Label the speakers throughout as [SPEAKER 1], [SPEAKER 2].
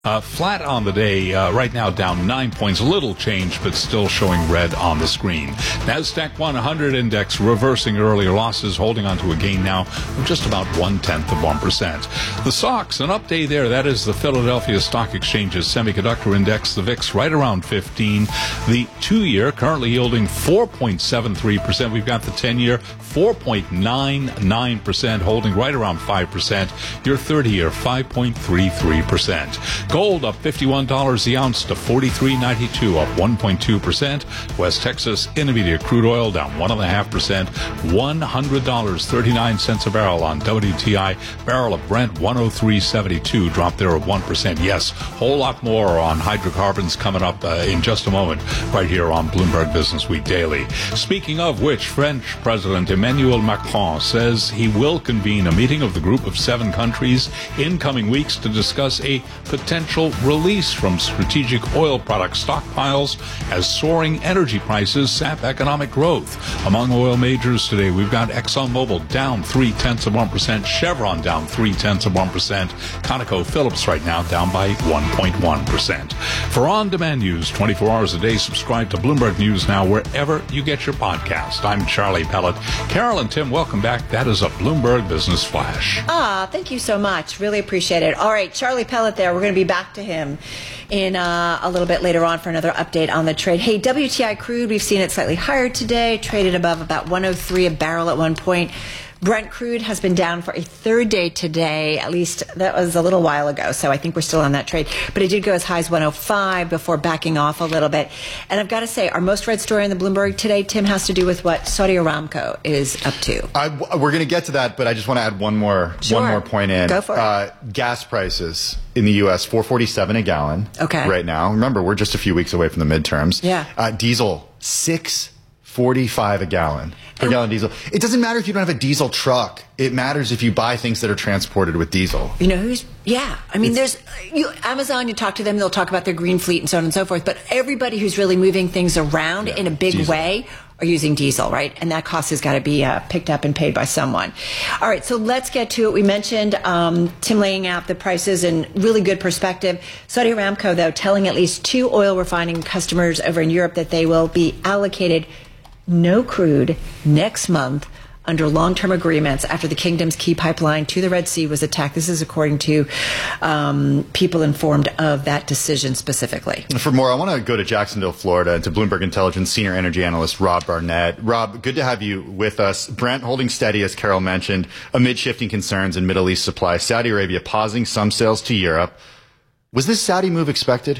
[SPEAKER 1] Flat on the day, right now down 9 points, a little change, but still showing red on the screen. NASDAQ 100 index reversing earlier losses, holding on to a gain now of just about 0.1%. The SOX, an up day there, that is the Philadelphia Stock Exchange's semiconductor index, the VIX, right around 15. The 2-year currently yielding 4.73%. We've got the 10-year 4.99%, holding right around 5%. Your 30-year 5.33%. Gold up $51 the ounce to $43.92, up 1.2%. West Texas Intermediate crude oil down 1.5%, $100.39 a barrel on WTI. Barrel of Brent 103.72, drop there of 1%. Yes, whole lot more on hydrocarbons coming up in just a moment, right here on Bloomberg Business Week Daily. Speaking of which, French President Emmanuel Macron says he will convene a meeting of the Group of 7 countries in coming weeks to discuss a potential release from strategic oil product stockpiles as soaring energy prices sap economic growth. Among oil majors today, we've got ExxonMobil down 0.3%, Chevron down 0.3%, ConocoPhillips right now down by 1.1%. For on-demand news 24 hours a day, subscribe to Bloomberg News Now wherever you get your podcast. I'm Charlie Pellet. Carol and Tim, welcome back. That is a Bloomberg Business Flash.
[SPEAKER 2] Thank you so much. Really appreciate it. All right, Charlie Pellet there. We're going to be back to him in a little bit later on for another update on the trade. Hey, WTI crude, we've seen it slightly higher today, traded above about 103 a barrel at one point. Brent crude has been down for a third day today. At least that was a little while ago, so I think we're still on that trade. But it did go as high as 105 before backing off a little bit. And I've got to say, our most read story in the Bloomberg today, Tim, has to do with what Saudi Aramco is up to.
[SPEAKER 3] We're going to get to that, but I just want to add one more point in.
[SPEAKER 2] Go for it.
[SPEAKER 3] Gas prices in the U.S., $4.47 a gallon right now. Remember, we're just a few weeks away from the midterms.
[SPEAKER 2] Yeah.
[SPEAKER 3] Diesel, $6.45 a gallon per gallon diesel. It doesn't matter if you don't have a diesel truck. It matters if you buy things that are transported with diesel.
[SPEAKER 2] You know who's, I mean, there's Amazon, you talk to them, they'll talk about their green fleet and so on and so forth. But everybody who's really moving things around in a big way are using diesel, right? And that cost has got to be picked up and paid by someone. All right, so let's get to it. We mentioned Tim laying out the prices in really good perspective. Saudi Aramco, though, telling at least 2 oil refining customers over in Europe that they will be allocated no crude next month under long-term agreements after the kingdom's key pipeline to the Red Sea was attacked. This is according to people informed of that decision specifically.
[SPEAKER 3] For more, I want to go to Jacksonville, Florida, and to Bloomberg Intelligence senior energy analyst Rob Barnett. Rob, good to have you with us. Brent holding steady, as Carol mentioned, amid shifting concerns in Middle East supply. Saudi Arabia pausing some sales to Europe. Was this Saudi move expected?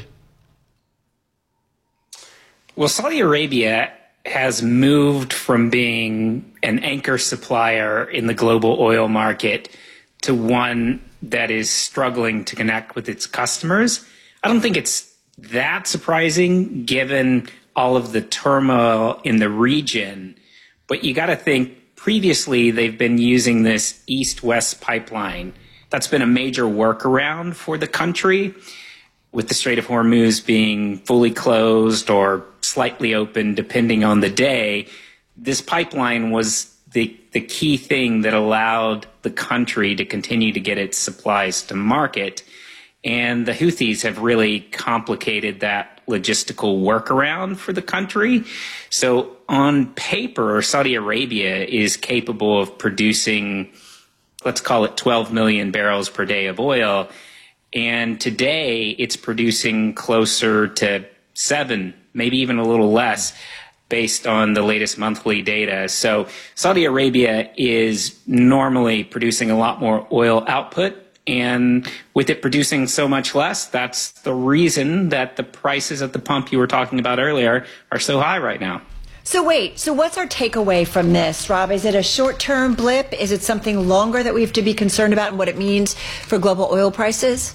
[SPEAKER 4] Well, Saudi Arabia has moved from being an anchor supplier in the global oil market to one that is struggling to connect with its customers. I don't think it's that surprising given all of the turmoil in the region, but you got to think previously they've been using this east-west pipeline. That's been a major workaround for the country, with the Strait of Hormuz being fully closed or slightly open depending on the day. This pipeline was the key thing that allowed the country to continue to get its supplies to market. And the Houthis have really complicated that logistical workaround for the country. So on paper, Saudi Arabia is capable of producing, let's call it 12 million barrels per day of oil. And today it's producing closer to 7, maybe even a little less, based on the latest monthly data. So Saudi Arabia is normally producing a lot more oil output. And with it producing so much less, that's the reason that the prices at the pump you were talking about earlier are so high right now.
[SPEAKER 2] So what's our takeaway from this, Rob? Is it a short-term blip? Is it something longer that we have to be concerned about and what it means for global oil prices?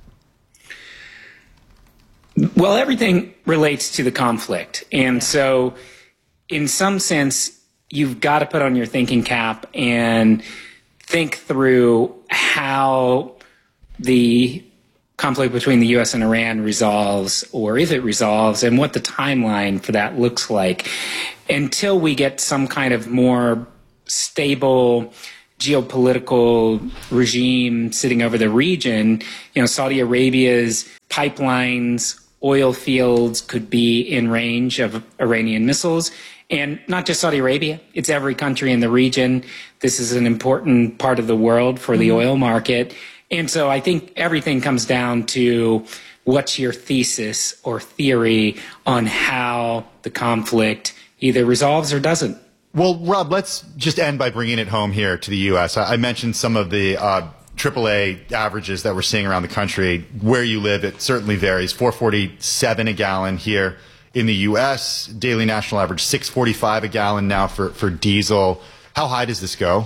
[SPEAKER 4] Well, everything relates to the conflict. And so in some sense, you've got to put on your thinking cap and think through how the conflict between the U.S. and Iran resolves, or if it resolves, and what the timeline for that looks like. Until we get some kind of more stable geopolitical regime sitting over the region, Saudi Arabia's pipelines, oil fields could be in range of Iranian missiles. And not just Saudi Arabia, it's every country in the region. This is an important part of the world for the oil market. And so I think everything comes down to what's your thesis or theory on how the conflict either resolves or doesn't.
[SPEAKER 3] Well, Rob, let's just end by bringing it home here to the U.S. I mentioned some of the AAA averages that we're seeing around the country. Where you live, it certainly varies. $4.47 a gallon here in the U.S. Daily national average $6.45 a gallon now for diesel. How high does this go?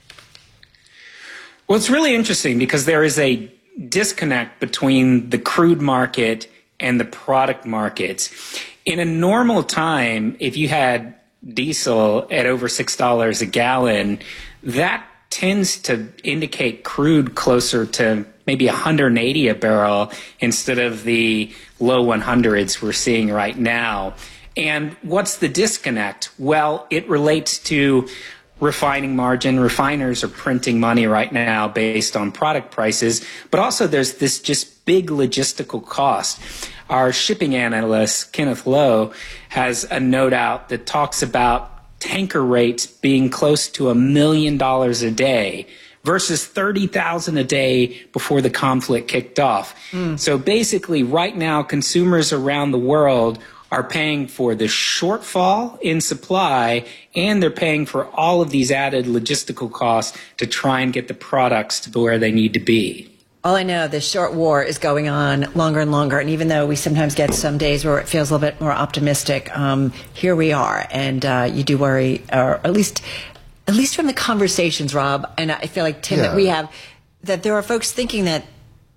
[SPEAKER 4] Well, it's really interesting because there is a disconnect between the crude market and the product markets. In a normal time, if you had diesel at over $6 a gallon, that tends to indicate crude closer to maybe 180 a barrel instead of the low 100s we're seeing right now. And what's the disconnect? Well, it relates to refining margin. Refiners are printing money right now based on product prices, but also there's this just big logistical cost. Our shipping analyst, Kenneth Lowe, has a note out that talks about tanker rates being close to $1 million a day versus 30,000 a day before the conflict kicked off. So basically right now, consumers around the world are paying for the shortfall in supply, and they're paying for all of these added logistical costs to try and get the products to where they need to be.
[SPEAKER 2] All I know, this short war is going on longer and longer. And even though we sometimes get some days where it feels a little bit more optimistic, here we are. And you do worry, or at least from the conversations, Rob, and I feel like, Tim, that we have, that there are folks thinking that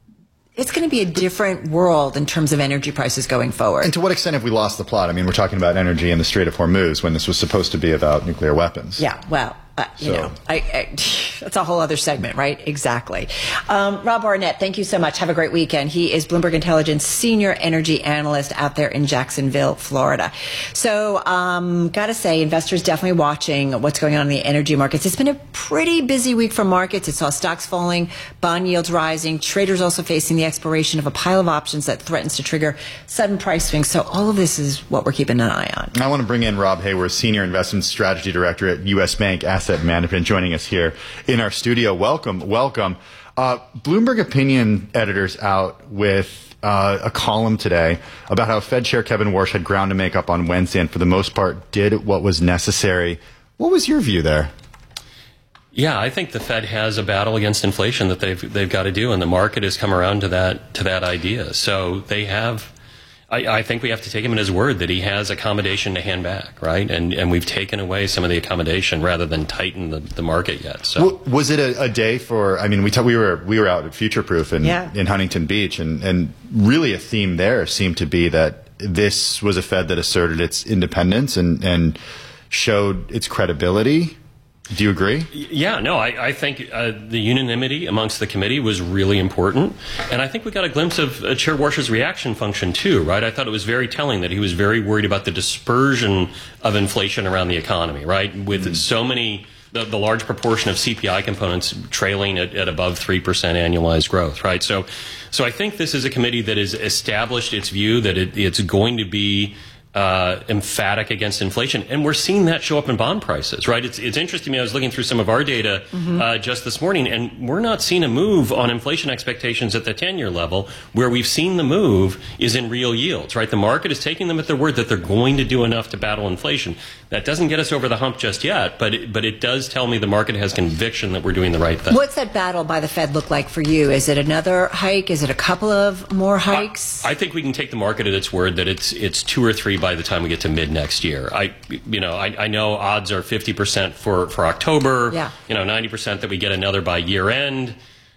[SPEAKER 2] it's going to be a different world in terms of energy prices going forward.
[SPEAKER 3] And to what extent have we lost the plot? I mean, we're talking about energy in the Strait of Hormuz when this was supposed to be about nuclear weapons.
[SPEAKER 2] Yeah, well, you know, that's a whole other segment, right? Exactly. Rob Barnett, thank you so much. Have a great weekend. He is Bloomberg Intelligence Senior Energy Analyst out there in Jacksonville, Florida. So, gotta say, investors definitely watching what's going on in the energy markets. It's been a pretty busy week for markets. It saw stocks falling, bond yields rising, traders also facing the expiration of a pile of options that threatens to trigger sudden price swings. So all of this is what we're keeping an eye on.
[SPEAKER 3] I want to bring in Rob Haworth, Senior Investment Strategy Director at U.S. Bank Asset Management, joining us here in our studio. Welcome. Bloomberg Opinion editor's out with a column today about how Fed Chair Kevin Warsh had ground to make up on Wednesday and for the most part did what was necessary. What was your view there?
[SPEAKER 5] Yeah, I think the Fed has a battle against inflation that they've got to do, and the market has come around to that idea. So they have. I think we have to take him at his word that he has accommodation to hand back, right? And we've taken away some of the accommodation rather than tighten the market yet. So
[SPEAKER 3] was it a day for? I mean, we were out at Future Proof in Huntington Beach, and really a theme there seemed to be that this was a Fed that asserted its independence and showed its credibility. Do you agree?
[SPEAKER 5] Yeah, no, I think the unanimity amongst the committee was really important. And I think we got a glimpse of Chair Warsh's reaction function too, right? I thought it was very telling that he was very worried about the dispersion of inflation around the economy, right? With so many, the large proportion of CPI components trailing at above 3% annualized growth, right? So I think this is a committee that has established its view that it's going to be emphatic against inflation, and we're seeing that show up in bond prices, right? It's interesting to me. I was looking through some of our data just this morning, and we're not seeing a move on inflation expectations at the 10-year level. Where we've seen the move is in real yields, right? The market is taking them at their word that they're going to do enough to battle inflation. That doesn't get us over the hump just yet, but it does tell me the market has conviction that we're doing the right thing.
[SPEAKER 2] What's that battle by the Fed look like for you? Is it another hike? Is it a couple of more hikes?
[SPEAKER 5] I think we can take the market at its word that it's 2 or 3 by the time we get to mid next year. I know odds are 50% for October.
[SPEAKER 2] Yeah.
[SPEAKER 5] 90% that we get another by year end.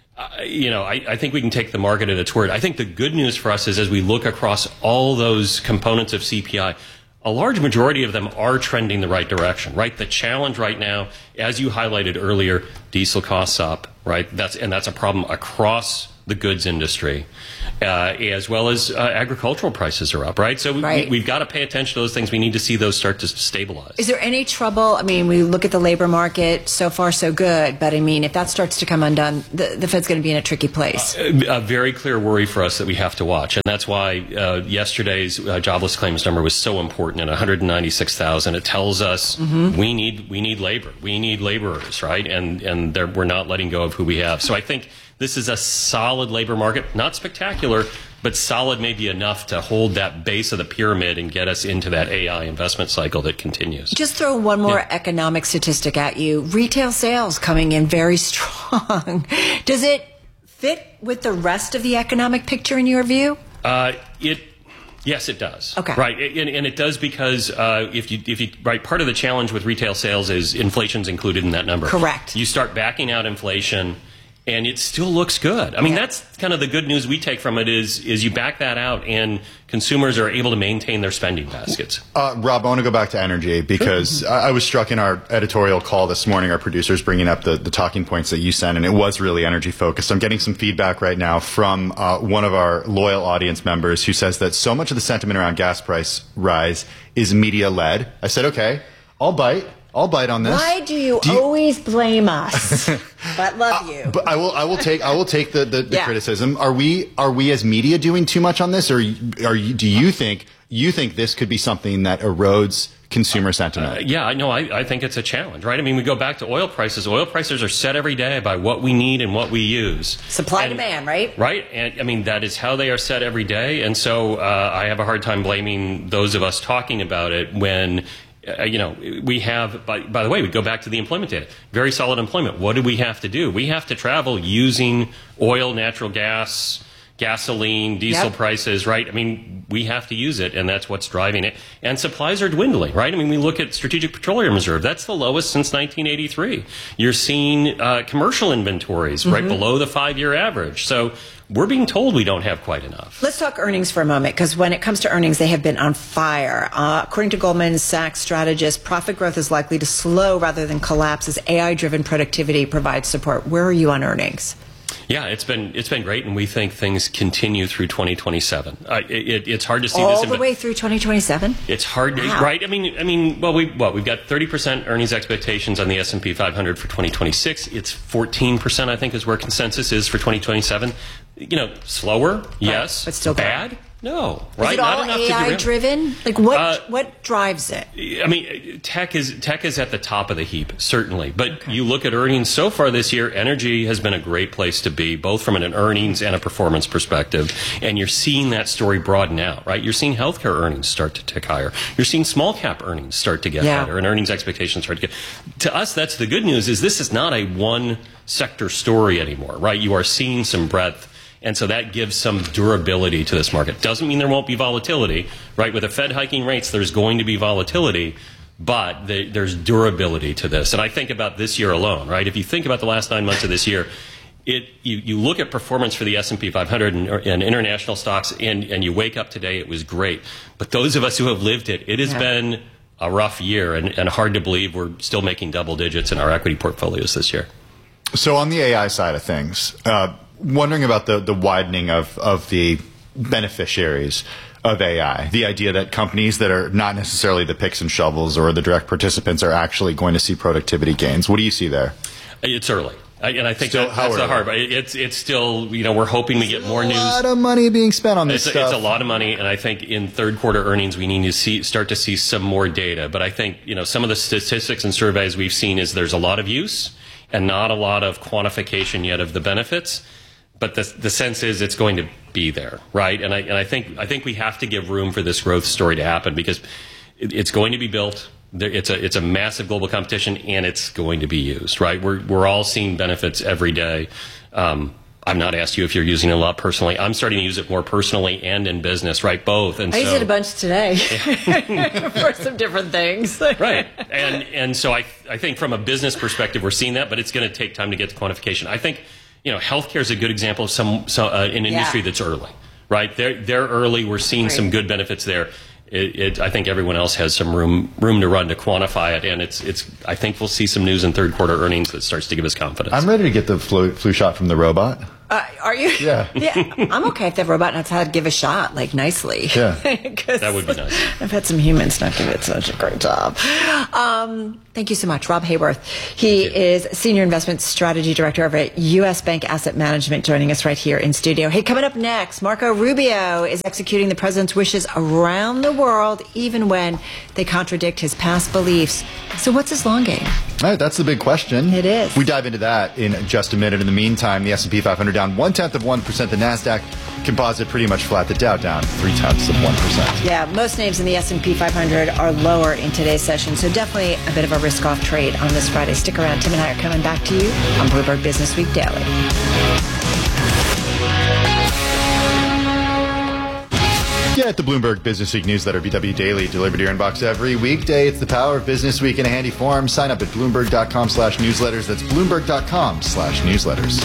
[SPEAKER 5] I think we can take the market at its word. I think the good news for us is as we look across all those components of CPI, a large majority of them are trending the right direction, right? The challenge right now, as you highlighted earlier, diesel costs up, right? That's a problem across the goods industry. as well as agricultural prices are up, right? So we've got to pay attention to those things. We need to see those start to stabilize.
[SPEAKER 2] Is there any trouble? I mean, we look at the labor market, so far so good, but I mean, if that starts to come undone, the Fed's going to be in a tricky place.
[SPEAKER 5] A very clear worry for us that we have to watch, and that's why yesterday's jobless claims number was so important at 196,000. It tells us we need labor, we need laborers, right? And we're not letting go of who we have. So I think this is a solid labor market, not spectacular, but solid, maybe enough to hold that base of the pyramid and get us into that AI investment cycle that continues.
[SPEAKER 2] Just throw one more economic statistic at you. Retail sales coming in very strong. Does it fit with the rest of the economic picture in your view?
[SPEAKER 5] Yes, it does.
[SPEAKER 2] Okay.
[SPEAKER 5] Right. And it does because if you part of the challenge with retail sales is inflation's included in that number.
[SPEAKER 2] Correct.
[SPEAKER 5] You start backing out inflation, and it still looks good. I mean, that's kind of the good news we take from it is you back that out and consumers are able to maintain their spending baskets.
[SPEAKER 3] Rob, I want to go back to energy because I was struck in our editorial call this morning, our producers bringing up the talking points that you sent, and it was really energy focused. I'm getting some feedback right now from one of our loyal audience members who says that so much of the sentiment around gas price rise is media led. I said, okay, I'll bite on this.
[SPEAKER 2] Why do you always blame us? But love you.
[SPEAKER 3] But I will take the criticism. Are we as media doing too much on this, or do you think this could be something that erodes consumer sentiment?
[SPEAKER 5] I think it's a challenge, right? I mean, we go back to oil prices. Oil prices are set every day by what we need and what we use.
[SPEAKER 2] Supply demand, right?
[SPEAKER 5] Right. And I mean, that is how they are set every day. And so I have a hard time blaming those of us talking about it when we have, by the way, we go back to the employment data. Very solid employment. What do we have to do? We have to travel using oil, natural gas, gasoline, diesel prices, right? I mean, we have to use it, and that's what's driving it. And supplies are dwindling, right? I mean, we look at Strategic Petroleum Reserve. That's the lowest since 1983. You're seeing commercial inventories right below the 5-year average. So we're being told we don't have quite enough.
[SPEAKER 2] Let's talk earnings for a moment, because when it comes to earnings, they have been on fire. According to Goldman Sachs strategist, profit growth is likely to slow rather than collapse as AI-driven productivity provides support. Where are you on earnings?
[SPEAKER 5] Yeah, it's been great, and we think things continue through 2027. It's hard to see
[SPEAKER 2] all the way through 2027.
[SPEAKER 5] It's hard, right? I mean, we've got 30% earnings expectations on the S&P 500 for 2026. It's 14%, I think, is where consensus is for 2027. Slower, yes,
[SPEAKER 2] but still
[SPEAKER 5] bad. No, right?
[SPEAKER 2] Is it all AI driven? Like what drives it?
[SPEAKER 5] I mean, tech is at the top of the heap, certainly. But you look at earnings so far this year, energy has been a great place to be, both from an earnings and a performance perspective. And you're seeing that story broaden out, right? You're seeing healthcare earnings start to tick higher. You're seeing small cap earnings start to get better, and earnings expectations start to get. To us, that's the good news. Is this is not a one sector story anymore, right? You are seeing some breadth. And so that gives some durability to this market. Doesn't mean there won't be volatility, right? With the Fed hiking rates, there's going to be volatility, but there's durability to this. And I think about this year alone, right? If you think about the last 9 months of this year, you look at performance for the S&P 500 and international stocks, and you wake up today, it was great. But those of us who have lived it, it has been a rough year, and hard to believe we're still making double digits in our equity portfolios this year.
[SPEAKER 3] So on the AI side of things, wondering about the widening of the beneficiaries of AI, the idea that companies that are not necessarily the picks and shovels or the direct participants are actually going to see productivity gains. What do you see there?
[SPEAKER 5] It's early. And I think that's the hard part. It's still, we're hoping we get more news.
[SPEAKER 3] A lot of money being spent on this stuff.
[SPEAKER 5] It's a lot of money, and I think in third quarter earnings we need to start to see some more data. But I think, some of the statistics and surveys we've seen is there's a lot of use and not a lot of quantification yet of the benefits. But the sense is it's going to be there, right? And I think we have to give room for this growth story to happen because it's going to be built. It's a massive global competition, and it's going to be used, right? We're all seeing benefits every day. I've not asked you if you're using it a lot personally. I'm starting to use it more personally and in business, right? Both. And
[SPEAKER 2] I use it a bunch today for some different things.
[SPEAKER 5] Right. And so I think from a business perspective, we're seeing that, but it's going to take time to get to quantification. I think healthcare is a good example of an industry that's early, right? They're early. We're seeing some good benefits there. I think everyone else has some room to run to quantify it, and I think we'll see some news in third quarter earnings that starts to give us confidence.
[SPEAKER 3] I'm ready to get the flu shot from the robot.
[SPEAKER 2] Are you?
[SPEAKER 3] Yeah.
[SPEAKER 2] I'm okay if the robot knows how to give a shot, like, nicely.
[SPEAKER 3] Yeah.
[SPEAKER 5] That would be nice.
[SPEAKER 2] I've had some humans not give it such a great job. Thank you so much, Rob Hayworth. He is Senior Investment Strategy Director over at U.S. Bank Asset Management, joining us right here in studio. Hey, coming up next, Marco Rubio is executing the president's wishes around the world, even when they contradict his past beliefs. So what's his long game?
[SPEAKER 3] All right, that's the big question.
[SPEAKER 2] It is.
[SPEAKER 3] We dive into that in just a minute. In the meantime, the S&P 500 down 0.1%. The NASDAQ Composite pretty much flat. The Dow down 0.3%.
[SPEAKER 2] Yeah, most names in the S&P 500 are lower in today's session, so definitely a bit of a risk-off trade on this Friday. Stick around. Tim and I are coming back to you on Bloomberg Business Week Daily.
[SPEAKER 3] Get the Bloomberg Business Week newsletter, BW Daily, delivered to your inbox every weekday. It's the power of Business Week in a handy form. Sign up at Bloomberg.com/newsletters. That's Bloomberg.com/newsletters.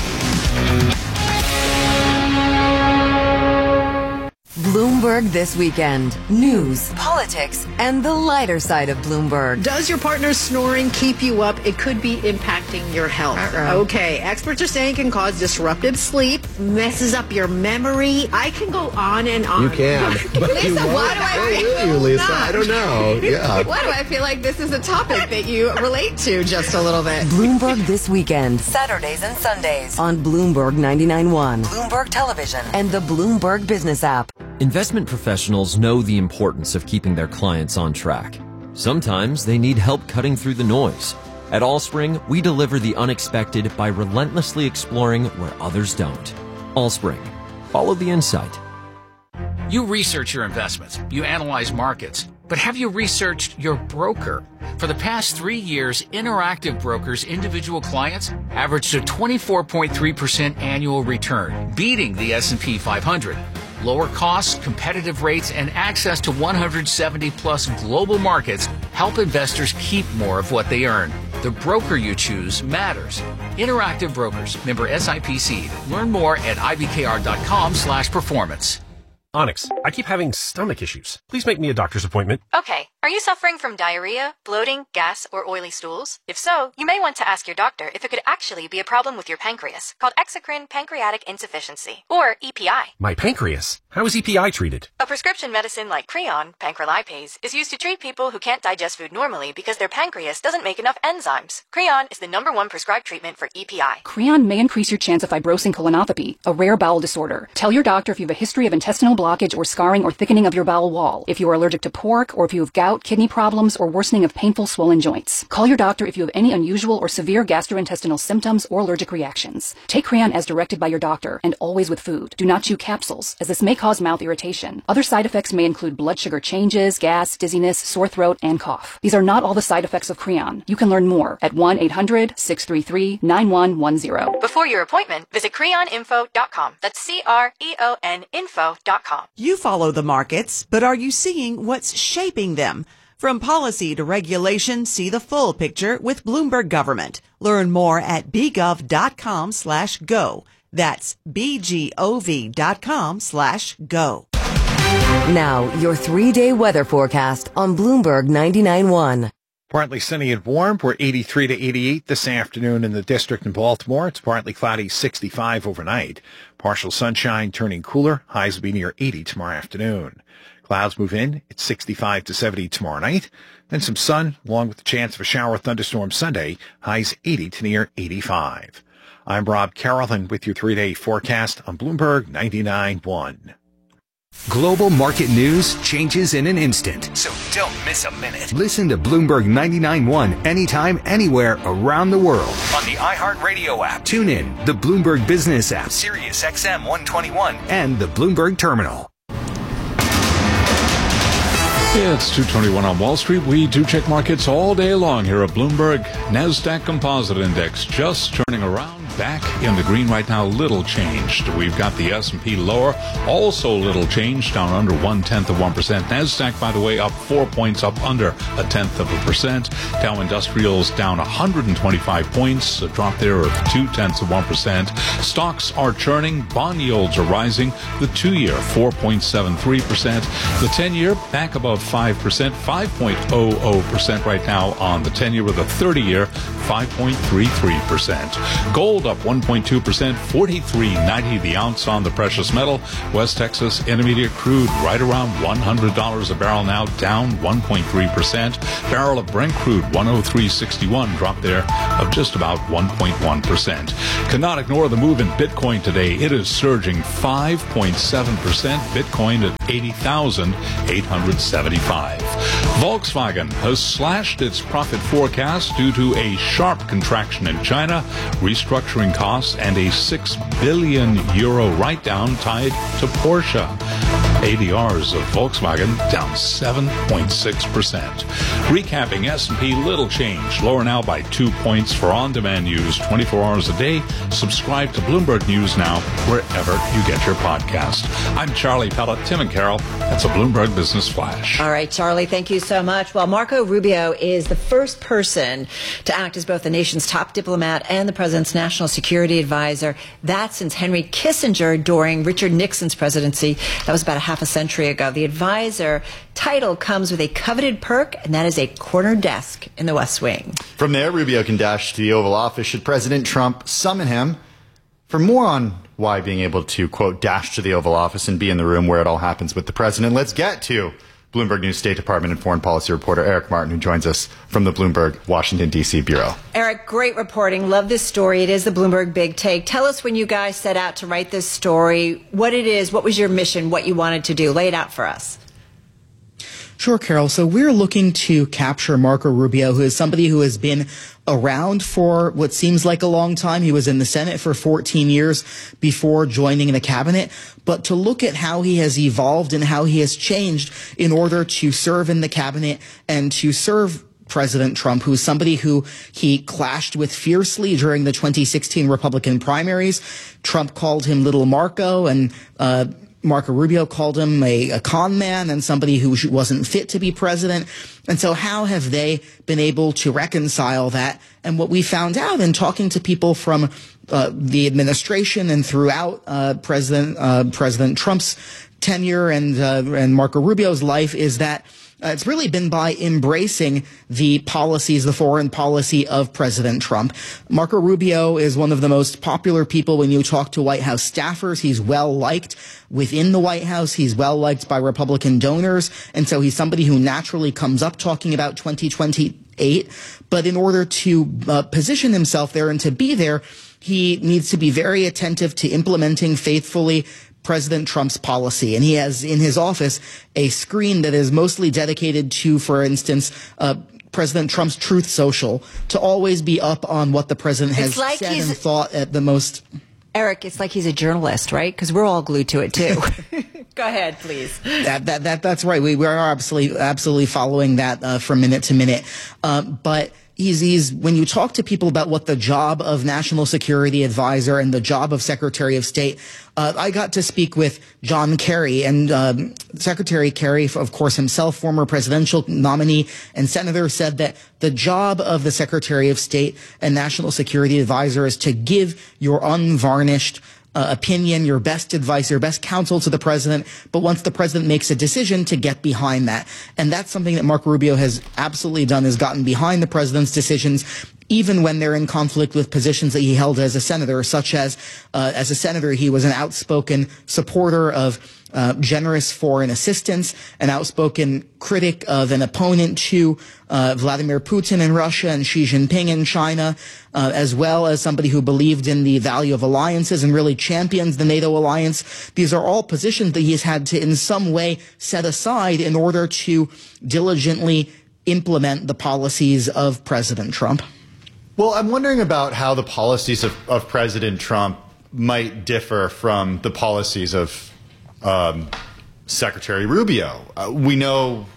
[SPEAKER 6] Bloomberg This Weekend. News, politics, and the lighter side of Bloomberg.
[SPEAKER 7] Does your partner's snoring keep you up? It could be impacting your health. Okay, experts are saying it can cause disrupted sleep, messes up your memory. I can go on and on.
[SPEAKER 8] You can.
[SPEAKER 7] Lisa, why do I feel
[SPEAKER 8] Lisa?
[SPEAKER 7] not?
[SPEAKER 8] I don't know. Yeah.
[SPEAKER 7] Why do I feel like this is a topic that you relate to just a little bit?
[SPEAKER 6] Bloomberg This Weekend. Saturdays and Sundays on Bloomberg 99.1, Bloomberg Television, and the Bloomberg Business app.
[SPEAKER 9] Investment professionals know the importance of keeping their clients on track. Sometimes they need help cutting through the noise. At Allspring, we deliver the unexpected by relentlessly exploring where others don't. Allspring. Follow the insight.
[SPEAKER 10] You research your investments, you analyze markets, but have you researched your broker? For the past 3 years, Interactive Brokers' individual clients averaged a 24.3% annual return, beating the S&P 500. Lower costs, competitive rates, and access to 170-plus global markets help investors keep more of what they earn. The broker you choose matters. Interactive Brokers, member SIPC. Learn more at ibkr.com/performance.
[SPEAKER 11] Onyx, I keep having stomach issues. Please make me a doctor's appointment.
[SPEAKER 12] Okay. Are you suffering from diarrhea, bloating, gas, or oily stools? If so, you may want to ask your doctor if it could actually be a problem with your pancreas, called exocrine pancreatic insufficiency, or EPI.
[SPEAKER 11] My pancreas? How is EPI treated?
[SPEAKER 12] A prescription medicine like Creon, pancrelipase, is used to treat people who can't digest food normally because their pancreas doesn't make enough enzymes. Creon is the #1 prescribed treatment for EPI.
[SPEAKER 13] Creon may increase your chance of fibrosing colonopathy, a rare bowel disorder. Tell your doctor if you have a history of intestinal blockage or scarring or thickening of your bowel wall, if you are allergic to pork, or if you have gout, kidney problems, or worsening of painful swollen joints. Call your doctor if you have any unusual or severe gastrointestinal symptoms or allergic reactions. Take Creon as directed by your doctor, and always with food. Do not chew capsules, as this may cause mouth irritation. Other side effects may include blood sugar changes, gas, dizziness, sore throat, and cough. These are not all the side effects of Creon. You can learn more at 1-800-633-9110.
[SPEAKER 12] Before your appointment, visit creoninfo.com. That's CREON info.com.
[SPEAKER 14] You follow the markets, but are you seeing what's shaping them? From policy to regulation, see the full picture with Bloomberg Government. Learn more at bgov.com/go. That's bgov.com/go.
[SPEAKER 6] Now, your 3-day weather forecast on Bloomberg 99.1.
[SPEAKER 15] Partly sunny and warm. We're 83 to 88 this afternoon in the district in Baltimore. It's partly cloudy, 65 overnight. Partial sunshine turning cooler. Highs will be near 80 tomorrow afternoon. Clouds move in. It's 65 to 70 tomorrow night. Then some sun, along with the chance of a shower or thunderstorm Sunday. Highs 80 to near 85. I'm Rob Carroll, with your 3-day forecast on Bloomberg 99.1.
[SPEAKER 16] Global market news changes in an instant.
[SPEAKER 17] So don't miss a minute.
[SPEAKER 16] Listen to Bloomberg 99.1 anytime, anywhere around the world.
[SPEAKER 17] On the iHeartRadio app.
[SPEAKER 16] Tune in, the Bloomberg Business app.
[SPEAKER 17] Sirius XM 121.
[SPEAKER 16] And the Bloomberg Terminal.
[SPEAKER 1] Yeah, it's 2:21 on Wall Street. We do check markets all day long here at Bloomberg. NASDAQ Composite Index just turning around, back in the green right now, little changed. We've got the S&P lower, also little change, down under 0.1%. NASDAQ, by the way, up 4 points, up under 0.1%. Dow Industrials down 125 points, a drop there of 0.2%. Stocks are churning, bond yields are rising. The 2-year 4.73%, the 10-year back above of 5%, 5.00% right now on the 10-year, with a 30-year 5.33%. Gold up 1.2%, $43.90 the ounce on the precious metal. West Texas Intermediate crude right around $100 a barrel now, down 1.3%. Barrel of Brent crude 103.61, drop there of just about 1.1%. Cannot ignore the move in Bitcoin today. It is surging 5.7%. Bitcoin at 80,875. Volkswagen has slashed its profit forecast due to a sharp contraction in China, restructuring costs, and a €6 billion write-down tied to Porsche. ADRs of Volkswagen down 7.6%. Recapping S&P, little change. Lower now by 2 points. For on-demand news 24 hours a day, subscribe to Bloomberg News Now wherever you get your podcast. I'm Charlie Pellet. Tim and Carol, that's a Bloomberg Business Flash.
[SPEAKER 2] All right, Charlie, thank you so much. Well, Marco Rubio is the first person to act as both the nation's top diplomat and the president's national security advisor. That since Henry Kissinger during Richard Nixon's presidency. That was about a half a century ago. The advisor title comes with a coveted perk, and that is a corner desk in the West Wing.
[SPEAKER 3] From there, Rubio can dash to the Oval Office should President Trump summon him. For more on why being able to, quote, dash to the Oval Office and be in the room where it all happens with the president, let's get to Bloomberg News State Department and Foreign Policy reporter Eric Martin, who joins us from the Bloomberg Washington, D.C. Bureau.
[SPEAKER 2] Eric, great reporting. Love this story. It is the Bloomberg Big Take. Tell us when you guys set out to write this story, what it is, what was your mission, what you wanted to do. Lay it out for us.
[SPEAKER 8] Sure, Carol. So we're looking to capture Marco Rubio, who is somebody who has been around for what seems like a long time. He was in the Senate for 14 years before joining the cabinet. But to look at how he has evolved and how he has changed in order to serve in the cabinet and to serve President Trump, who's somebody who he clashed with fiercely during the 2016 Republican primaries. Trump called him Little Marco, and Marco Rubio called him a con man and somebody who wasn't fit to be president. And so how have they been able to reconcile that? And what we found out in talking to people from the administration and throughout President Trump's tenure and Marco Rubio's life is that it's really been by embracing the policies, the foreign policy of President Trump. Marco Rubio is one of the most popular people when you talk to White House staffers. He's well liked within the White House. He's well liked by Republican donors. And so he's somebody who naturally comes up talking about 2028. But in order to position himself there and to be there, he needs to be very attentive to implementing faithfully President Trump's policy. And he has in his office a screen that is mostly dedicated to, for instance, President Trump's Truth Social, to always be up on what the president has said and thought at the most.
[SPEAKER 2] Eric, it's like he's a journalist, right? Because we're all glued to it, too. Go ahead, please.
[SPEAKER 8] That's right. We are absolutely following that from minute to minute. But he's when you talk to people about what the job of national security advisor and the job of Secretary of State, I got to speak with John Kerry, and Secretary Kerry, of course, himself, former presidential nominee and senator, said that the job of the Secretary of State and national security advisor is to give your unvarnished opinion, your best advice, your best counsel to the president, but once the president makes a decision, to get behind that. And that's something that Marco Rubio has absolutely done, has gotten behind the president's decisions, even when they're in conflict with positions that he held as a senator, such as a senator, he was an outspoken supporter of generous foreign assistance, an outspoken critic of an opponent to Vladimir Putin in Russia and Xi Jinping in China, as well as somebody who believed in the value of alliances and really champions the NATO alliance. These are all positions that he's had to in some way set aside in order to diligently implement the policies of President Trump.
[SPEAKER 3] Well, I'm wondering about how the policies of President Trump might differ from the policies of Secretary Rubio. We know,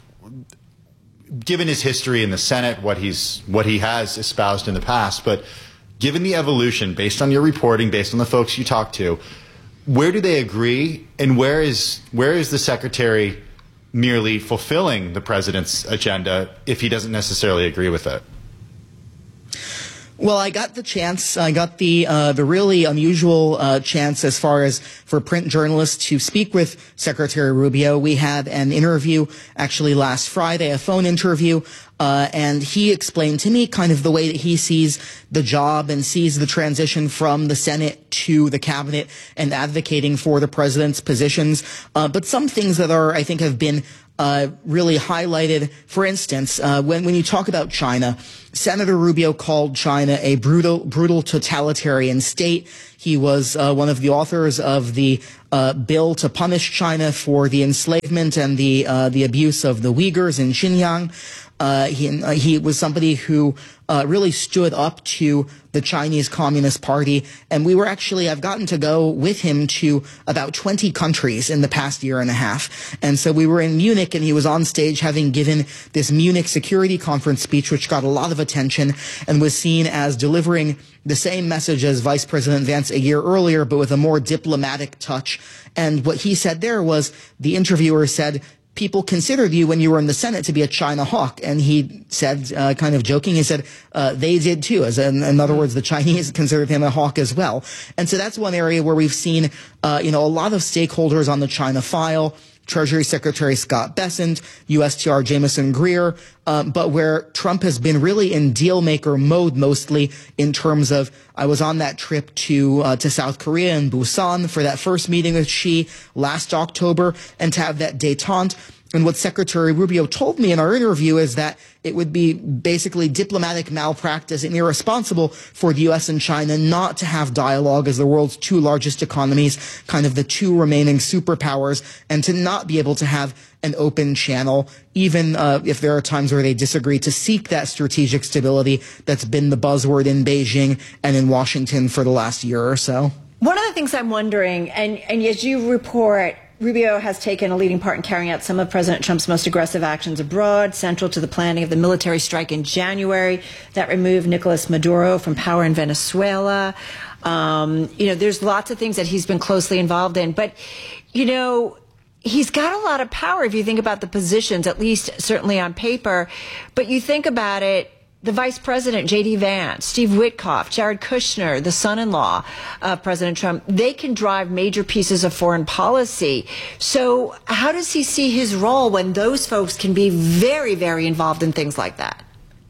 [SPEAKER 3] given his history in the Senate, what he has espoused in the past, but given the evolution, based on your reporting, based on the folks you talk to, where do they agree, and where is the Secretary merely fulfilling the president's agenda if he doesn't necessarily agree with it?
[SPEAKER 8] Well, I got the chance. I got the really unusual chance as far as for print journalists to speak with Secretary Rubio. We had an interview actually last Friday, a phone interview, and he explained to me kind of the way that he sees the job and sees the transition from the Senate to the cabinet and advocating for the president's positions. But some things that I think have been really highlighted. For instance, when you talk about China, Senator Rubio called China a brutal totalitarian state. He was one of the authors of the bill to punish China for the enslavement and the abuse of the Uyghurs in Xinjiang. He was somebody who really stood up to the Chinese Communist Party, and I've gotten to go with him to about 20 countries in the past year and a half. And so we were in Munich, and he was on stage having given this Munich Security Conference speech, which got a lot of attention and was seen as delivering the same message as Vice President Vance a year earlier, but with a more diplomatic touch. And what he said there was, the interviewer said, people considered you when you were in the Senate to be a China hawk. And he said, kind of joking, he said, they did too. In other words, the Chinese considered him a hawk as well. And so that's one area where we've seen, a lot of stakeholders on the China file, Treasury Secretary Scott Bessent, USTR Jameson Greer, but where Trump has been really in deal-maker mode mostly in terms of, I was on that trip to South Korea and Busan for that first meeting with Xi last October, and to have that détente. And what Secretary Rubio told me in our interview is that it would be basically diplomatic malpractice and irresponsible for the U.S. and China not to have dialogue as the world's two largest economies, kind of the two remaining superpowers, and to not be able to have an open channel, even if there are times where they disagree, to seek that strategic stability that's been the buzzword in Beijing and in Washington for the last year or so.
[SPEAKER 2] One of the things I'm wondering, and as you report, Rubio has taken a leading part in carrying out some of President Trump's most aggressive actions abroad, central to the planning of the military strike in January that removed Nicolas Maduro from power in Venezuela. There's lots of things that he's been closely involved in. But, he's got a lot of power if you think about the positions, at least certainly on paper. But you think about it, the vice president, J.D. Vance, Steve Witkoff, Jared Kushner, the son-in-law of President Trump, they can drive major pieces of foreign policy. So how does he see his role when those folks can be very, very involved in things like that?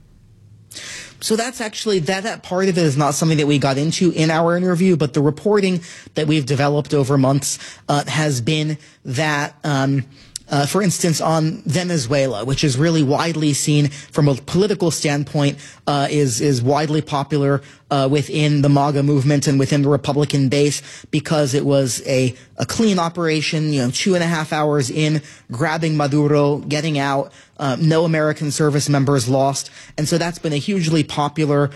[SPEAKER 8] So that's actually, that part of it is not something that we got into in our interview, but the reporting that we've developed over months has been that for instance, on Venezuela, which is really widely seen from a political standpoint, is widely popular within the MAGA movement and within the Republican base because it was a clean operation, 2.5 hours in, grabbing Maduro, getting out, no American service members lost. And so that's been a hugely popular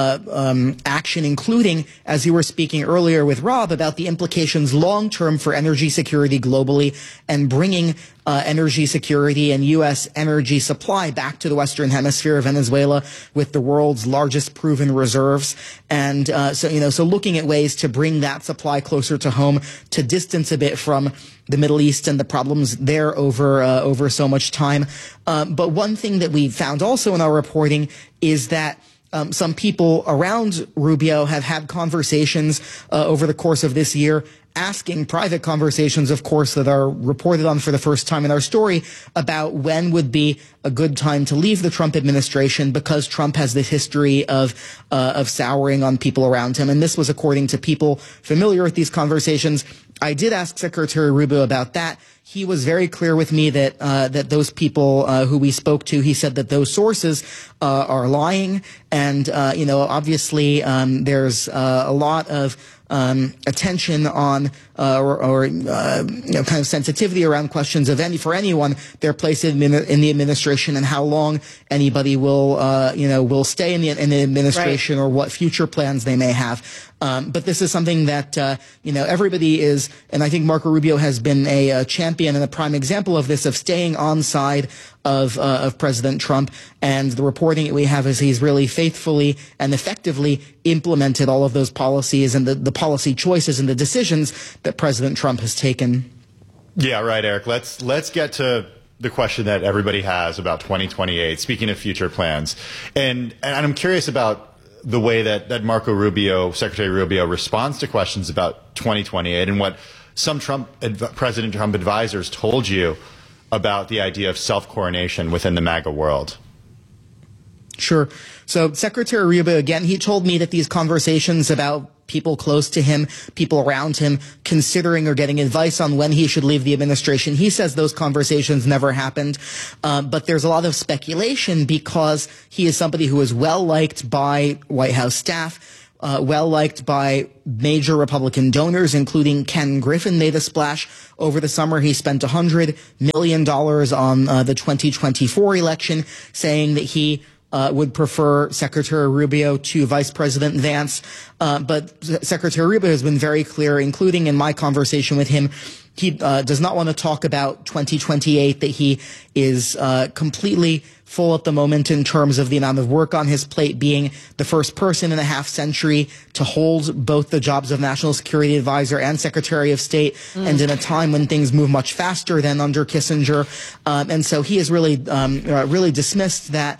[SPEAKER 8] action, including, as you were speaking earlier with Rob, about the implications long-term for energy security globally and bringing energy security and U.S. energy supply back to the Western Hemisphere of Venezuela with the world's largest proven reserves. And so looking at ways to bring that supply closer to home, to distance a bit from the Middle East and the problems there over so much time. But one thing that we found also in our reporting is that some people around Rubio have had conversations over the course of this year, asking private conversations, of course, that are reported on for the first time in our story about when would be a good time to leave the Trump administration, because Trump has this history of souring on people around him. And this was according to people familiar with these conversations. I did ask Secretary Rubio about that. He was very clear with me that those people who we spoke to, he said that those sources are lying, and obviously there's a lot of attention on kind of sensitivity around questions of for anyone their place in the administration and how long anybody will stay in the administration, right, or what future plans they may have. But this is something that everybody is, and I think Marco Rubio has been a champion and a prime example of this, of staying on side of President Trump. And the reporting that we have is he's really faithfully and effectively implemented all of those policies and the policy choices and the decisions that President Trump has taken.
[SPEAKER 3] Yeah, right, Eric. Let's get to the question that everybody has about 2028. Speaking of future plans, and I'm curious about the way that Secretary Rubio responds to questions about 2028 and what some President Trump advisors told you about the idea of self-coronation within the MAGA world?
[SPEAKER 8] Sure. So Secretary Rubio, again, he told me that these conversations about people close to him, people around him, considering or getting advice on when he should leave the administration, he says those conversations never happened. But there's a lot of speculation because he is somebody who is well-liked by White House staff, well-liked by major Republican donors, including Ken Griffin made a splash over the summer. He spent $100 million on the 2024 election, saying that he would prefer Secretary Rubio to Vice President Vance. But Secretary Rubio has been very clear, including in my conversation with him, he does not want to talk about 2028, that he is completely full at the moment in terms of the amount of work on his plate, being the first person in a half century to hold both the jobs of National Security Advisor and Secretary of State, and in a time when things move much faster than under Kissinger. And so he has really dismissed that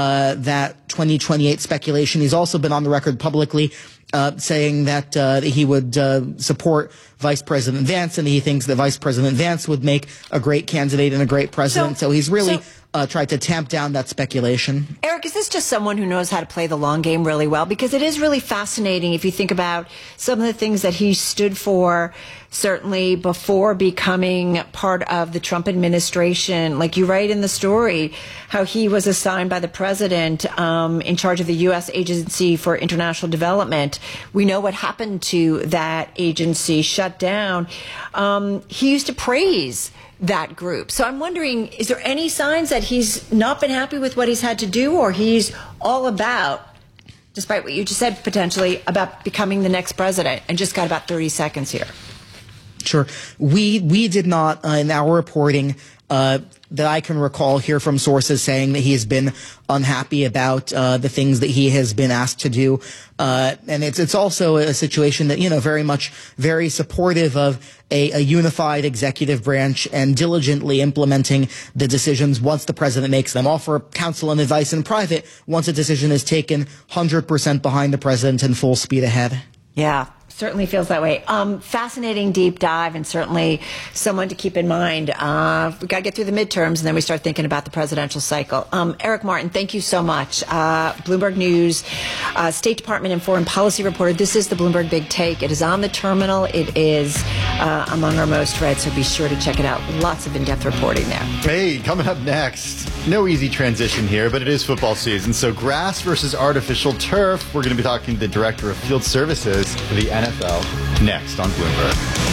[SPEAKER 8] 2028 speculation. He's also been on the record publicly saying that he would support Vice President Vance, and he thinks that Vice President Vance would make a great candidate and a great president. So he's really tried to tamp down that speculation.
[SPEAKER 2] Eric, is this just someone who knows how to play the long game really well? Because it is really fascinating if you think about some of the things that he stood for, certainly before becoming part of the Trump administration. Like you write in the story, how he was assigned by the president in charge of the U.S. Agency for International Development. We know what happened to that agency, shut down. He used to praise that group. So I'm wondering, is there any signs that he's not been happy with what he's had to do, or he's all about, despite what you just said, potentially about becoming the next president? And just got about 30 seconds here.
[SPEAKER 8] Sure. We did not, in our reporting, that I can recall, hear from sources saying that he has been unhappy about the things that he has been asked to do. And it's also a situation that, very supportive of a unified executive branch and diligently implementing the decisions once the president makes them. Offer counsel and advice in private once a decision is taken, 100% behind the president and full speed ahead.
[SPEAKER 2] Yeah. Certainly feels that way. Fascinating deep dive, and certainly someone to keep in mind. We got to get through the midterms, and then we start thinking about the presidential cycle. Eric Martin, thank you so much. Bloomberg News, State Department and Foreign Policy reporter. This is the Bloomberg Big Take. It is on the terminal. It is among our most read, so be sure to check it out. Lots of in-depth reporting there.
[SPEAKER 3] Hey, coming up next, no easy transition here, but it is football season. So grass versus artificial turf. We're going to be talking to the Director of Field Services for the NFL next on Bloomberg.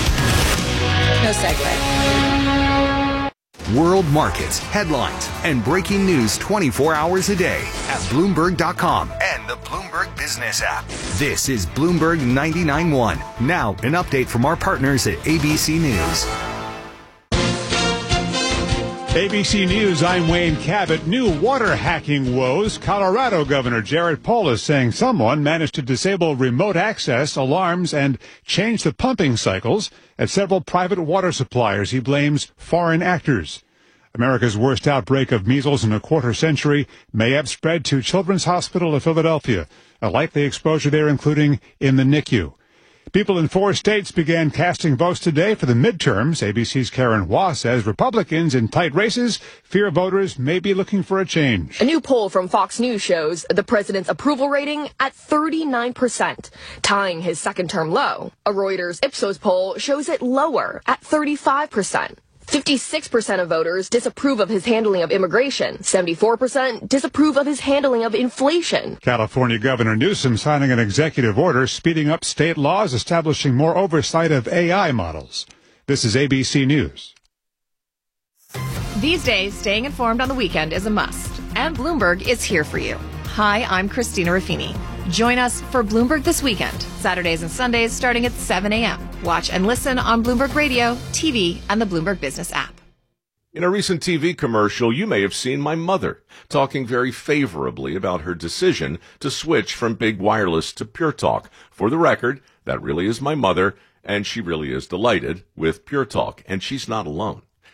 [SPEAKER 2] No segue.
[SPEAKER 16] World markets, headlines, and breaking news 24 hours a day at Bloomberg.com
[SPEAKER 17] and the Bloomberg Business app.
[SPEAKER 16] This is Bloomberg 99.1. Now, an update from our partners at ABC News.
[SPEAKER 18] ABC News, I'm Wayne Cabot. New water hacking woes. Colorado Governor Jared Polis saying someone managed to disable remote access, alarms, and change the pumping cycles at several private water suppliers. He blames foreign actors. America's worst outbreak of measles in a quarter century may have spread to Children's Hospital of Philadelphia, a likely exposure there including in the NICU. People in 4 states began casting votes today for the midterms. ABC's Karen Waugh says Republicans in tight races fear voters may be looking for a change.
[SPEAKER 19] A new poll from Fox News shows the president's approval rating at 39%, tying his second-term low. A Reuters Ipsos poll shows it lower at 35%. 56% of voters disapprove of his handling of immigration. 74% disapprove of his handling of inflation.
[SPEAKER 18] California Governor Newsom signing an executive order speeding up state laws establishing more oversight of AI models. This is ABC News.
[SPEAKER 20] These days, staying informed on the weekend is a must, and Bloomberg is here for you. Hi, I'm Christina Ruffini. Join us for Bloomberg This Weekend, Saturdays and Sundays starting at 7 a.m. Watch and listen on Bloomberg Radio, TV, and the Bloomberg Business app.
[SPEAKER 21] In a recent TV commercial, you may have seen my mother talking very favorably about her decision to switch from Big Wireless to Pure Talk. For the record, that really is my mother, and she really is delighted with Pure Talk, and she's not alone.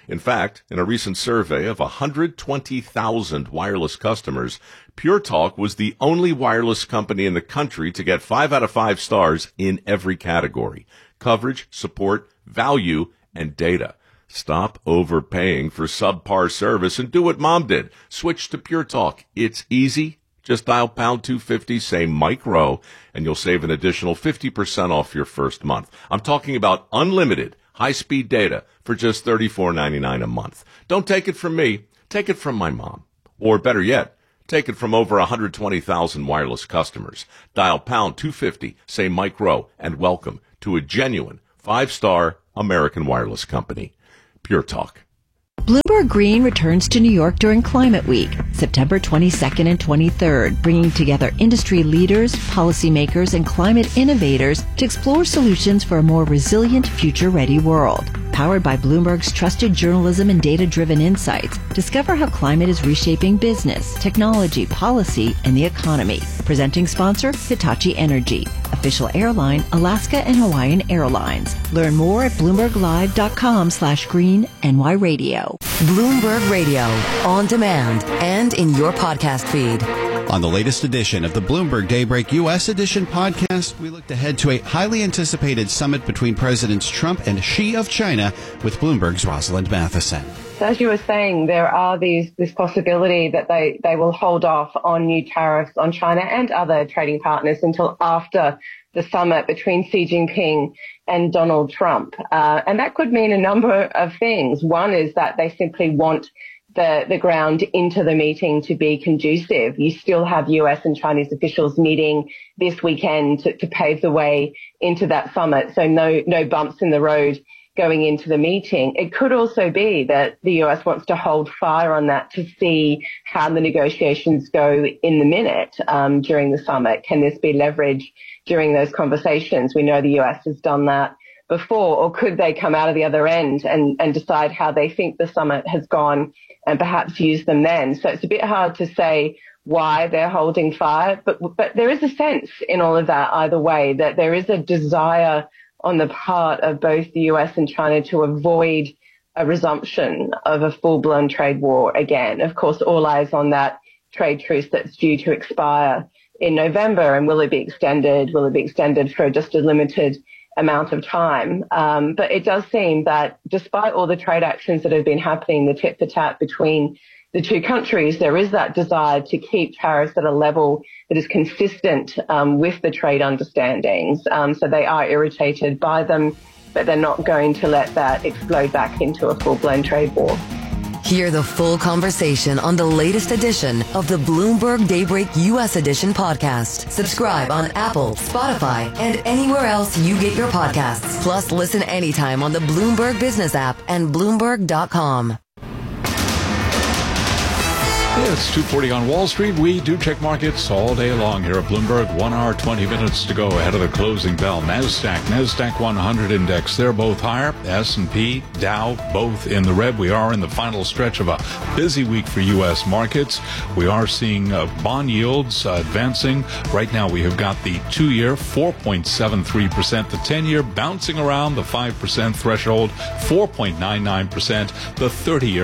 [SPEAKER 21] In fact, in a recent survey of 120,000 wireless customers, Pure Talk was the only wireless company in the country to get 5 out of 5 stars in every category: coverage, support, value, and data. Stop overpaying for subpar service and do what Mom did. Switch to Pure Talk. It's easy. Just dial pound 250, say Mike Rowe, and you'll save an additional 50% off your first month. I'm talking about unlimited high-speed data for just $34.99 a month. Don't take it from me. Take it from my mom. Or better yet, take it from over 120,000 wireless customers. Dial pound 250, say Mike Rowe, and welcome to a genuine 5-star American wireless company. Pure Talk.
[SPEAKER 4] Bloomberg Green returns to New York during Climate Week, September 22nd and 23rd, bringing together industry leaders, policymakers, and climate innovators to explore solutions for a more resilient, future-ready world. Powered by Bloomberg's trusted journalism and data-driven insights, discover how climate is reshaping business, technology, policy, and the economy. Presenting sponsor, Hitachi Energy. Official airline, Alaska and Hawaiian Airlines. Learn more at BloombergLive.com/green-NY-radio.
[SPEAKER 6] Bloomberg Radio, on demand and in your podcast feed.
[SPEAKER 22] On the latest edition of the Bloomberg Daybreak U.S. Edition podcast, we looked ahead to a highly anticipated summit between Presidents Trump and Xi of China with Bloomberg's Rosalind Matheson.
[SPEAKER 23] As you were saying, there are this possibility that they will hold off on new tariffs on China and other trading partners until after the summit between Xi Jinping and Donald Trump. And that could mean a number of things. One is that they simply want the ground into the meeting to be conducive. You still have US and Chinese officials meeting this weekend to pave the way into that summit. So no bumps in the road going into the meeting. It could also be that the US wants to hold fire on that to see how the negotiations go in the minute during the summit. Can this be leveraged during those conversations? We know the US has done that before. Or could they come out of the other end and decide how they think the summit has gone and perhaps use them then? So it's a bit hard to say why they're holding fire, but there is a sense in all of that either way that there is a desire on the part of both the US and China to avoid a resumption of a full-blown trade war again. Of course, all eyes on that trade truce that's due to expire in November. And will it be extended? Will it be extended for just a limited amount of time? But it does seem that despite all the trade actions that have been happening, the tit for tat between the two countries, there is that desire to keep tariffs at a level that is consistent with the trade understandings. So they are irritated by them, but they're not going to let that explode back into a full-blown trade war.
[SPEAKER 6] Hear the full conversation on the latest edition of the Bloomberg Daybreak U.S. Edition podcast. Subscribe on Apple, Spotify, and anywhere else you get your podcasts. Plus, listen anytime on the Bloomberg Business app and Bloomberg.com.
[SPEAKER 1] It's 2:40 on Wall Street. We do check markets all day long here at Bloomberg. 1 hour, 20 minutes to go ahead of the closing bell. NASDAQ 100 index, they're both higher. S&P, Dow, both in the red. We are in the final stretch of a busy week for U.S. markets. We are seeing bond yields advancing. Right now we have got the 2-year 4.73%, the 10-year bouncing around the 5% threshold, 4.99%, the 30-year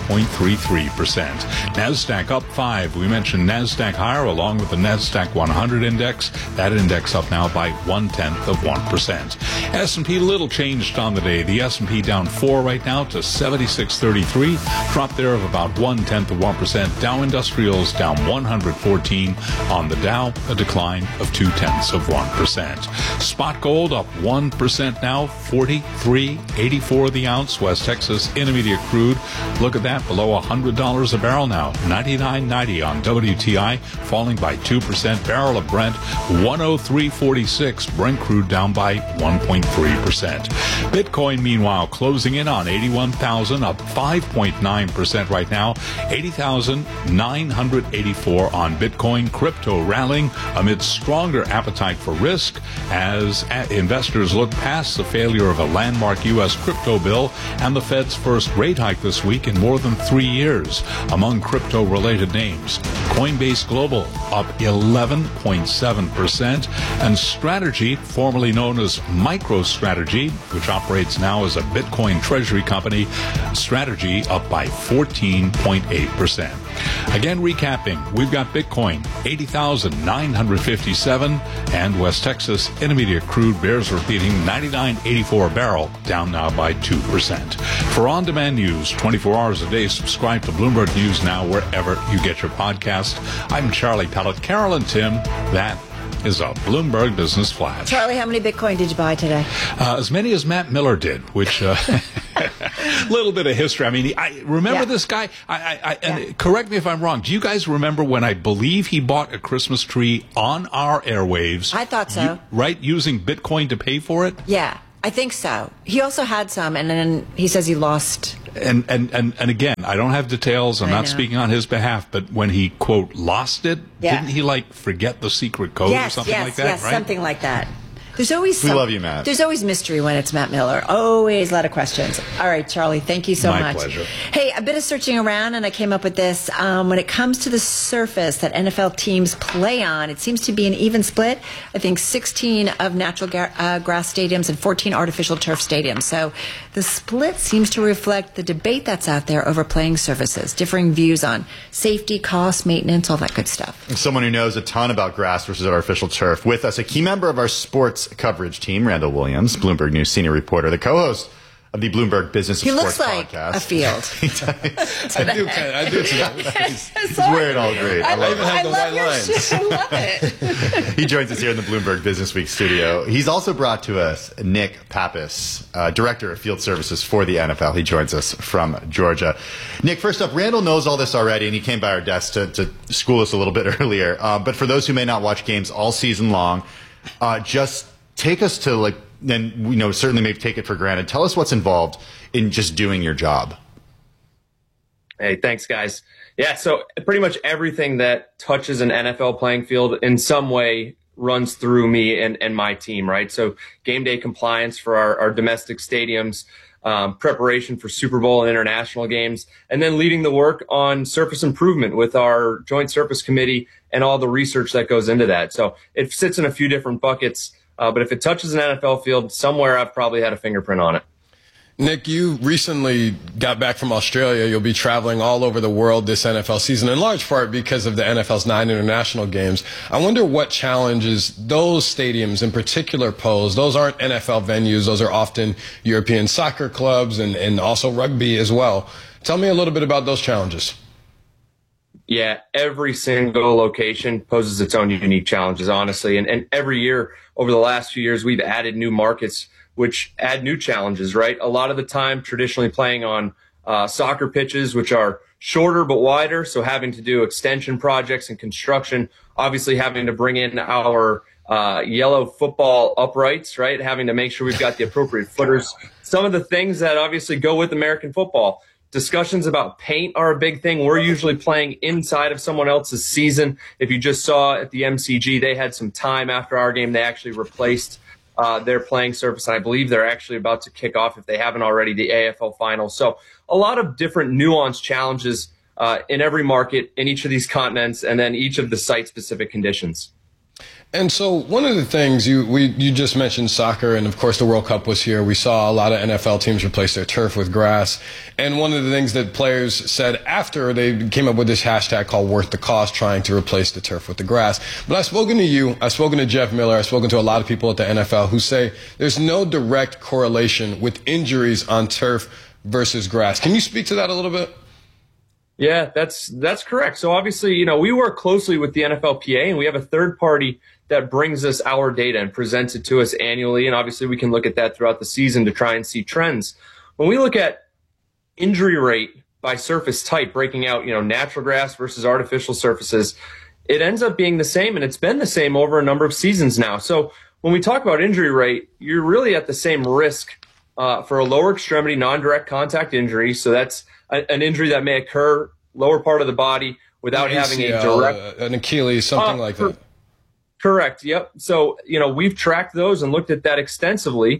[SPEAKER 1] 5.33%. NASDAQ up 5. We mentioned NASDAQ higher along with the NASDAQ 100 index. That index up now by 0.1%. S&P little changed on the day. The S&P down 4 right now to 76.33. Drop there of about 0.1%. Dow Industrials down 114 on the Dow, a decline of 0.2%. Spot gold up 1% now, 43.84 the ounce. West Texas Intermediate crude, look at that, below $100 a barrel now. 99.90 on WTI, falling by 2%. Barrel of Brent, 103.46. Brent crude down by 1.3%. Bitcoin, meanwhile, closing in on 81,000, up 5.9% right now. 80,984 on Bitcoin. Crypto rallying amid stronger appetite for risk as investors look past the failure of a landmark U.S. crypto bill and the Fed's first rate hike this week in more than 3 years. Among crypto crypto-related names. Coinbase Global up 11.7%, and Strategy, formerly known as MicroStrategy, which operates now as a Bitcoin treasury company, Strategy up by 14.8%. Again, recapping, we've got Bitcoin, 80,957, and West Texas Intermediate Crude bears repeating 99.84 a barrel, down now by 2%. For on-demand news, 24 hours a day, subscribe to Bloomberg News Now wherever you get your podcast. I'm Charlie Pellet. Carol and Tim, that is a Bloomberg Business Flash.
[SPEAKER 2] Charlie, how many Bitcoin did you buy today?
[SPEAKER 1] As many as Matt Miller did, which little bit of history. I mean, I remember this guy. And correct me if I'm wrong. Do you guys remember when I believe he bought a Christmas tree on our airwaves?
[SPEAKER 2] I thought so.
[SPEAKER 1] Right? Using Bitcoin to pay for it?
[SPEAKER 2] Yeah, I think so. He also had some, and then he says he lost.
[SPEAKER 1] And again, I don't have details. I'm not speaking on his behalf, but when he, quote, lost it, didn't he, forget the secret code or something like that?
[SPEAKER 2] Yes,
[SPEAKER 1] right?
[SPEAKER 2] something like that. There's always
[SPEAKER 3] we love you, Matt.
[SPEAKER 2] There's always mystery when it's Matt Miller. Always a lot of questions. All right, Charlie, thank you so much.
[SPEAKER 1] My pleasure.
[SPEAKER 2] Hey, a bit of searching around, and I came up with this. When it comes to the surface that NFL teams play on, it seems to be an even split. I think 16 of natural grass stadiums and 14 artificial turf stadiums. So the split seems to reflect the debate that's out there over playing surfaces, differing views on safety, cost, maintenance, all that good stuff.
[SPEAKER 3] Someone who knows a ton about grass versus artificial turf. With us, a key member of our sports coverage team, Randall Williams, Bloomberg News senior reporter, the co-host of the Bloomberg Business of Sports podcast.
[SPEAKER 2] He looks like a field.
[SPEAKER 5] I do tonight.
[SPEAKER 3] He's wearing all great.
[SPEAKER 5] I even have the white lines.
[SPEAKER 2] I love it.
[SPEAKER 3] He joins us here in the Bloomberg Business Week studio. He's also brought to us Nick Pappas, Director of Field Services for the NFL. He joins us from Georgia. Nick, first up, Randall knows all this already, and he came by our desk to school us a little bit earlier. But for those who may not watch games all season long, just take us to and certainly maybe take it for granted. Tell us what's involved in just doing your job.
[SPEAKER 5] Hey, thanks, guys. Yeah, so pretty much everything that touches an NFL playing field in some way runs through me and my team, right? So game day compliance for our domestic stadiums, preparation for Super Bowl and international games, and then leading the work on surface improvement with our Joint Surface Committee and all the research that goes into that. So it sits in a few different buckets, but if it touches an NFL field, somewhere I've probably had a fingerprint on it.
[SPEAKER 7] Nick, you recently got back from Australia. You'll be traveling all over the world this NFL season, in large part because of the NFL's 9 international games. I wonder what challenges those stadiums in particular pose. Those aren't NFL venues. Those are often European soccer clubs and also rugby as well. Tell me a little bit about those challenges.
[SPEAKER 5] Yeah, every single location poses its own unique challenges, honestly. And every year over the last few years, we've added new markets which add new challenges, right? A lot of the time, traditionally playing on soccer pitches, which are shorter but wider, so having to do extension projects and construction, obviously having to bring in our yellow football uprights, right? Having to make sure we've got the appropriate footers. Some of the things that obviously go with American football. Discussions about paint are a big thing. We're usually playing inside of someone else's season. If you just saw at the MCG, they had some time after our game. They actually replaced their playing surface. And I believe they're actually about to kick off, if they haven't already, the AFL finals. So a lot of different nuanced challenges in every market, in each of these continents, and then each of the site-specific conditions.
[SPEAKER 7] And so one of the things you just mentioned soccer, and of course the World Cup was here. We saw a lot of NFL teams replace their turf with grass. And one of the things that players said after, they came up with this hashtag called worth the cost, trying to replace the turf with the grass. But I've spoken to you, I've spoken to Jeff Miller, I've spoken to a lot of people at the NFL who say there's no direct correlation with injuries on turf versus grass. Can you speak to that a little bit?
[SPEAKER 5] Yeah, that's correct. So obviously, we work closely with the NFLPA, and we have a third party that brings us our data and presents it to us annually. And obviously we can look at that throughout the season to try and see trends. When we look at injury rate by surface type, breaking out, natural grass versus artificial surfaces, it ends up being the same, and it's been the same over a number of seasons now. So when we talk about injury rate, you're really at the same risk for a lower extremity non-direct contact injury. So that's an injury that may occur lower part of the body without having a direct...
[SPEAKER 7] an Achilles, something like that.
[SPEAKER 5] Correct. Yep. So, we've tracked those and looked at that extensively.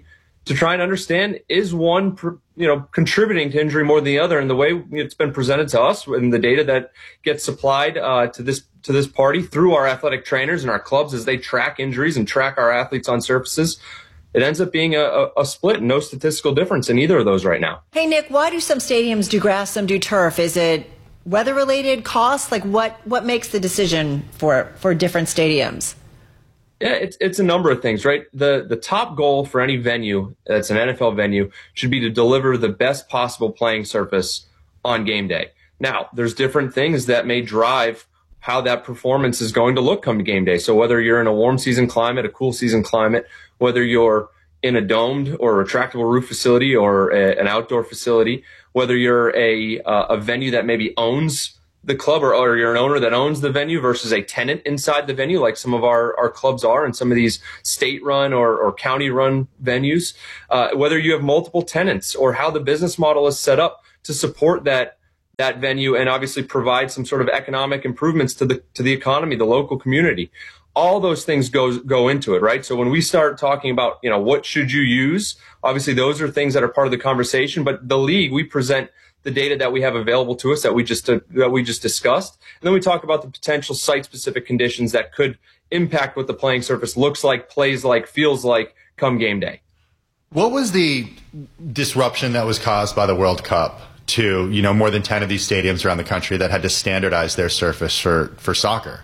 [SPEAKER 5] to try and understand, is one, contributing to injury more than the other? And the way it's been presented to us and the data that gets supplied to this party through our athletic trainers and our clubs as they track injuries and track our athletes on surfaces, it ends up being a split, no statistical difference in either of those right now.
[SPEAKER 2] Hey, Nick, why do some stadiums do grass, some do turf? Is it weather-related, costs? Like what makes the decision for different stadiums?
[SPEAKER 5] Yeah, it's a number of things, right? The top goal for any venue that's an NFL venue should be to deliver the best possible playing surface on game day. Now, there's different things that may drive how that performance is going to look come game day. So whether you're in a warm season climate, a cool season climate, whether you're in a domed or a retractable roof facility or an outdoor facility, whether you're a venue that maybe owns the club or you're an owner that owns the venue versus a tenant inside the venue, like some of our clubs are and some of these state-run or county-run venues, whether you have multiple tenants or how the business model is set up to support that venue and obviously provide some sort of economic improvements to the economy, the local community. All those things go into it, right? So when we start talking about, what should you use, obviously those are things that are part of the conversation, but the league, we present the data that we have available to us that we just discussed. And then we talk about the potential site-specific conditions that could impact what the playing surface looks like, plays like, feels like come game day.
[SPEAKER 3] What was the disruption that was caused by the World Cup to, more than 10 of these stadiums around the country that had to standardize their surface for soccer?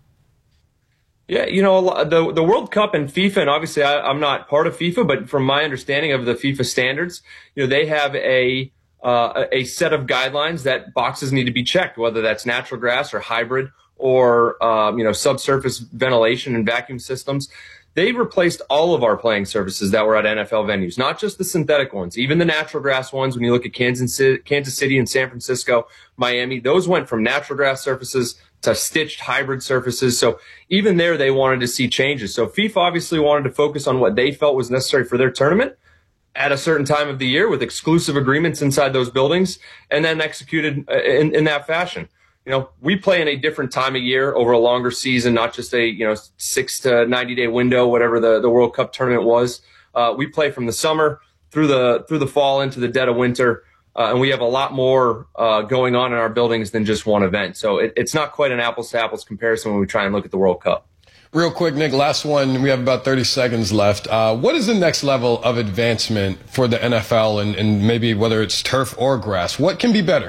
[SPEAKER 5] Yeah, the World Cup and FIFA, and obviously I'm not part of FIFA, but from my understanding of the FIFA standards, they have a set of guidelines that boxes need to be checked, whether that's natural grass or hybrid or, subsurface ventilation and vacuum systems. They replaced all of our playing surfaces that were at NFL venues, not just the synthetic ones, even the natural grass ones. When you look at Kansas City and San Francisco, Miami, those went from natural grass surfaces to stitched hybrid surfaces. So even there, they wanted to see changes. So FIFA obviously wanted to focus on what they felt was necessary for their tournament at a certain time of the year with exclusive agreements inside those buildings and then executed in that fashion. We play in a different time of year over a longer season, not just a, 6 to 90 day window, whatever the World Cup tournament was. We play from the summer through the fall into the dead of winter. And we have a lot more going on in our buildings than just one event. So it's not quite an apples to apples comparison when we try and look at the World Cup.
[SPEAKER 7] Real quick, Nick, last one. We have about 30 seconds left. What is the next level of advancement for the NFL and maybe whether it's turf or grass? What can be better?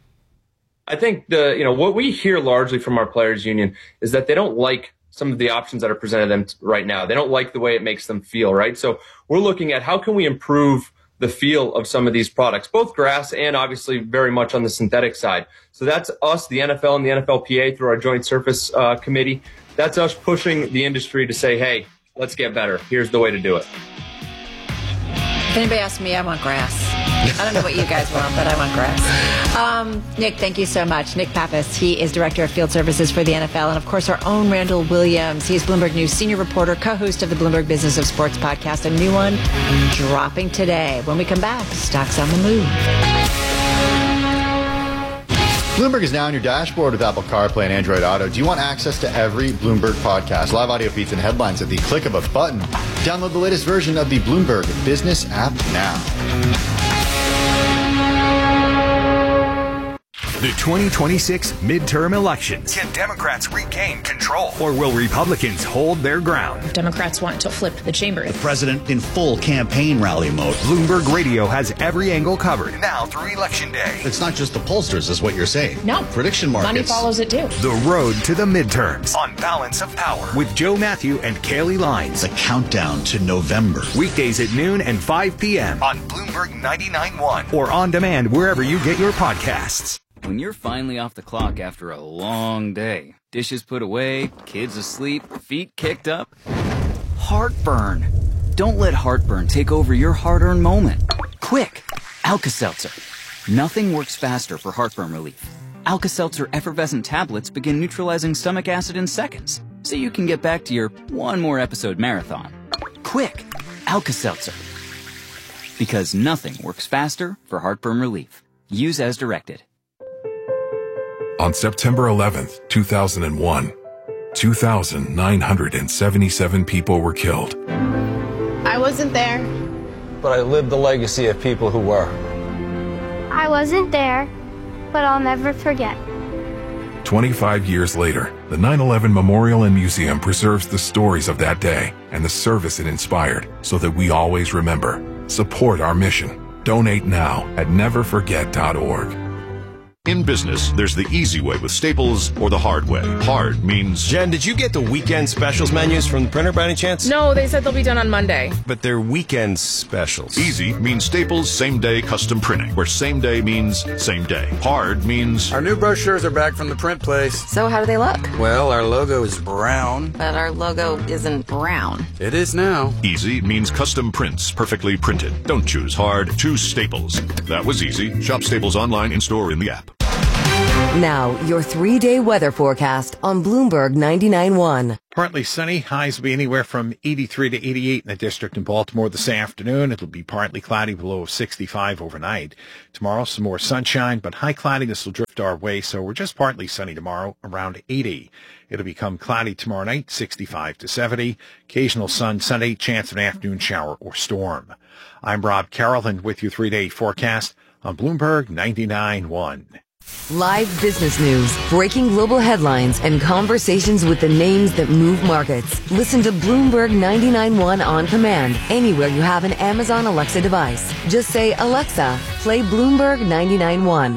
[SPEAKER 5] I think what we hear largely from our players union is that they don't like some of the options that are presented to them right now. They don't like the way it makes them feel, right? So we're looking at how can we improve the feel of some of these products, both grass and obviously very much on the synthetic side. So that's us, the NFL and the NFLPA through our joint surface committee. That's us pushing the industry to say, hey, let's get better. Here's the way to do it.
[SPEAKER 2] If anybody asks me, I want grass. I don't know what you guys want, but I want grass. Nick, thank you so much. Nick Pappas, he is Director of Field Services for the NFL. And, of course, our own Randall Williams. He's Bloomberg News senior reporter, co-host of the Bloomberg Business of Sports podcast. A new one dropping today. When we come back, stocks on the move.
[SPEAKER 3] Bloomberg is now on your dashboard with Apple CarPlay and Android Auto. Do you want access to every Bloomberg podcast, live audio feeds, and headlines at the click of a button? Download the latest version of the Bloomberg Business app now.
[SPEAKER 16] The 2026 midterm elections.
[SPEAKER 17] Can Democrats regain control?
[SPEAKER 16] Or will Republicans hold their ground?
[SPEAKER 9] Democrats want to flip the chamber.
[SPEAKER 22] The president in full campaign rally mode.
[SPEAKER 16] Bloomberg Radio has every angle covered.
[SPEAKER 17] Now through Election Day.
[SPEAKER 22] It's not just the pollsters, is what you're saying.
[SPEAKER 9] No.
[SPEAKER 22] Prediction markets.
[SPEAKER 9] Money follows it too.
[SPEAKER 16] The road to the midterms.
[SPEAKER 17] On Balance of Power.
[SPEAKER 16] With Joe Matthew and Kaylee Lines.
[SPEAKER 22] The countdown to November.
[SPEAKER 16] Weekdays at noon and 5 p.m.
[SPEAKER 17] On Bloomberg 99.1.
[SPEAKER 16] Or on demand wherever you get your podcasts.
[SPEAKER 10] When you're finally off the clock after a long day, dishes put away, kids asleep, feet kicked up, heartburn. Don't let heartburn take over your hard-earned moment. Quick, Alka-Seltzer. Nothing works faster for heartburn relief. Alka-Seltzer effervescent tablets begin neutralizing stomach acid in seconds, so you can get back to your one more episode marathon. Quick, Alka-Seltzer. Because nothing works faster for heartburn relief. Use as directed.
[SPEAKER 11] On September 11th, 2001, 2,977 people were killed.
[SPEAKER 24] I wasn't there,
[SPEAKER 12] but I live the legacy of people who were.
[SPEAKER 13] I wasn't there, but I'll never forget.
[SPEAKER 11] 25 years later, the 9/11 Memorial and Museum preserves the stories of that day and the service it inspired so that we always remember. Support our mission. Donate now at neverforget.org.
[SPEAKER 14] In business, there's the easy way with Staples or the hard way. Hard means...
[SPEAKER 24] Jen, did you get the weekend specials menus from the printer by any chance?
[SPEAKER 25] No, they said they'll be done on Monday.
[SPEAKER 24] But they're weekend specials.
[SPEAKER 14] Easy means Staples same-day custom printing, where same day means same day. Hard means...
[SPEAKER 26] Our new brochures are back from the print place.
[SPEAKER 25] So how do they look?
[SPEAKER 26] Well, our logo is brown.
[SPEAKER 25] But our logo isn't brown.
[SPEAKER 26] It is now.
[SPEAKER 14] Easy means custom prints, perfectly printed. Don't choose hard, choose Staples. That was easy. Shop Staples online, in-store, in the app.
[SPEAKER 6] Now, your 3-day weather forecast on Bloomberg 99.1.
[SPEAKER 15] Partly sunny. Highs will be anywhere from 83 to 88 in the district in Baltimore this afternoon. It'll be partly cloudy, below 65 overnight. Tomorrow, some more sunshine, but high cloudiness will drift our way, so we're just partly sunny tomorrow, around 80. It'll become cloudy tomorrow night, 65 to 70. Occasional sun Sunday, chance of an afternoon shower or storm. I'm Rob Carroll, and with your 3-day forecast on Bloomberg 99.1.
[SPEAKER 6] Live business news, breaking global headlines, and conversations with the names that move markets. Listen to Bloomberg 99.1 on command anywhere you have an Amazon Alexa device. Just say, Alexa, play Bloomberg 99.1.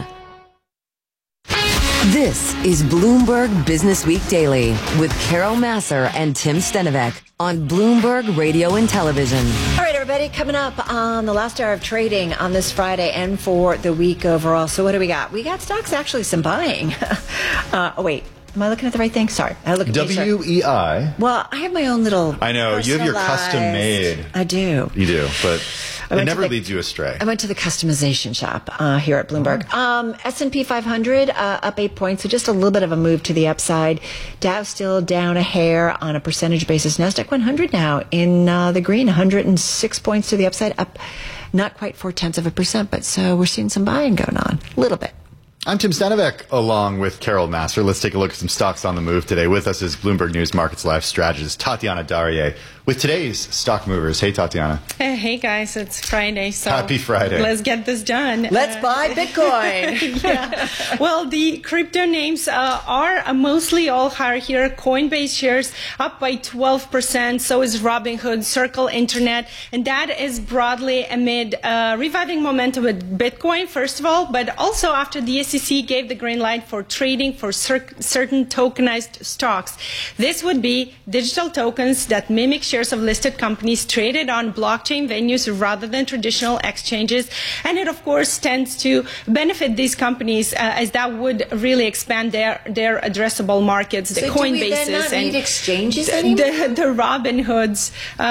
[SPEAKER 6] This is Bloomberg Business Week Daily with Carol Massar and Tim Stenovec on Bloomberg Radio and Television.
[SPEAKER 2] All right, everybody, coming up on the last hour of trading on this Friday and for the week overall. So what do we got? We got stocks, actually, some buying. Wait. Am I looking at the right thing? Sorry. I look at
[SPEAKER 3] WEI.
[SPEAKER 2] Well, I have my own little.
[SPEAKER 3] I know. You have your custom made.
[SPEAKER 2] I do.
[SPEAKER 3] You do, but it never leads you astray.
[SPEAKER 2] I went to the customization shop here at Bloomberg. S&P 500 up 8 points, so just a little bit of a move to the upside. Dow still down a hair on a percentage basis. Nasdaq 100 now in the green, 106 points to the upside, up not quite 0.4%, but so we're seeing some buying going on, a little bit.
[SPEAKER 3] I'm Tim Stenovec, along with Carol Massar. Let's take a look at some stocks on the move today. With us is Bloomberg News Markets Live strategist Tatiana Darrier with today's stock movers. Hey, Tatiana.
[SPEAKER 27] Hey, guys. It's Friday, so
[SPEAKER 3] happy Friday.
[SPEAKER 27] Let's get this done.
[SPEAKER 2] Let's buy Bitcoin.
[SPEAKER 27] Yeah. Well, the crypto names are mostly all higher here. Coinbase shares up by 12%. So is Robinhood, Circle Internet, and that is broadly amid reviving momentum with Bitcoin, first of all, but also after the SEC gave the green light for trading for certain tokenized stocks. This would be digital tokens that mimic shares of listed companies traded on blockchain venues rather than traditional exchanges. And it, of course, tends to benefit these companies as that would really expand their addressable markets, the
[SPEAKER 2] so
[SPEAKER 27] Coinbases
[SPEAKER 2] do we then not need exchanges anymore?
[SPEAKER 27] The Robinhoods.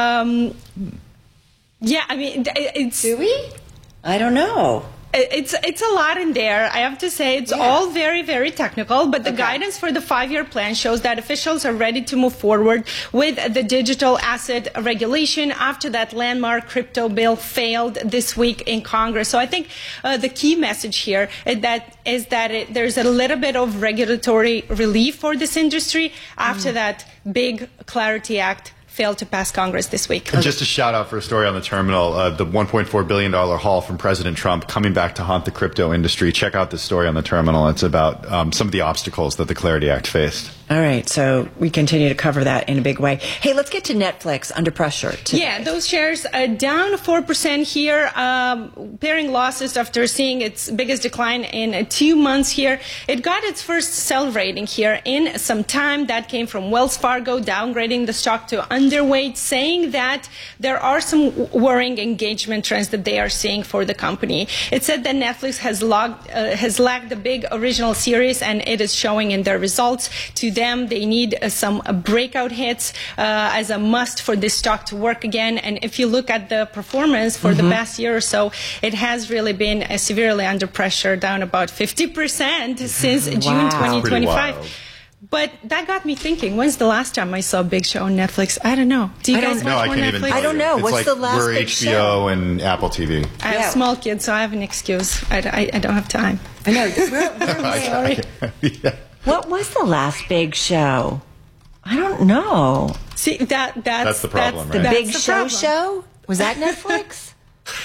[SPEAKER 27] Yeah, I mean, it's...
[SPEAKER 2] Do we? I don't know.
[SPEAKER 27] It's a lot in there. I have to say it's all very, very technical, but the guidance for the 5-year plan shows that officials are ready to move forward with the digital asset regulation after that landmark crypto bill failed this week in Congress. So I think the key message here is that there's a little bit of regulatory relief for this industry after that big Clarity Act failed to pass Congress this week.
[SPEAKER 3] And just a shout out for a story on the terminal, the $1.4 billion haul from President Trump coming back to haunt the crypto industry. Check out this story on the terminal. It's about some of the obstacles that the Clarity Act faced.
[SPEAKER 2] All right, so we continue to cover that in a big way. Hey, let's get to Netflix under pressure today.
[SPEAKER 27] Yeah, those shares are down 4% here, bearing losses after seeing its biggest decline in 2 months here. It got its first sell rating here in some time. That came from Wells Fargo downgrading the stock to underweight, saying that there are some worrying engagement trends that they are seeing for the company. It said that Netflix has lacked the big original series, and it is showing in their results. To them, they need some breakout hits as a must for this stock to work again. And if you look at the performance for the past year or so, it has really been severely under pressure, down about 50% since June 2025. But that got me thinking, when's the last time I saw a big show on Netflix? I don't know. Do you guys watch more Netflix?
[SPEAKER 2] I don't know.
[SPEAKER 3] It's
[SPEAKER 2] What's
[SPEAKER 3] like
[SPEAKER 2] the last
[SPEAKER 3] we're
[SPEAKER 2] big
[SPEAKER 3] HBO
[SPEAKER 2] show?
[SPEAKER 3] and Apple TV.
[SPEAKER 27] I have small kids, so I have an excuse. I don't have time.
[SPEAKER 2] I know. We're
[SPEAKER 27] sorry.
[SPEAKER 2] What was the last big show? I don't know.
[SPEAKER 27] See, that's
[SPEAKER 3] the problem,
[SPEAKER 27] the
[SPEAKER 3] right?
[SPEAKER 2] Big
[SPEAKER 27] the
[SPEAKER 2] Show
[SPEAKER 27] problem.
[SPEAKER 2] show? Was that Netflix?